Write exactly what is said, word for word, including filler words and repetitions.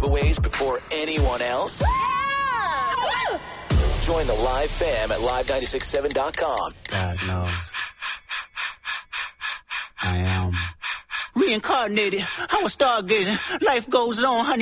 giveaways before anyone else? Yeah! Join the live fam at live nine six seven dot com. God knows. I am reincarnated. I was stargazing. Life goes on, honey.